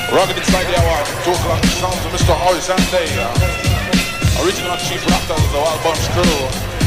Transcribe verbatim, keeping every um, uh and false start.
Rugged inside the hour, two o'clock sounds of Mister Horizonte. Uh, original chief raptors, the Wild Bunch crew.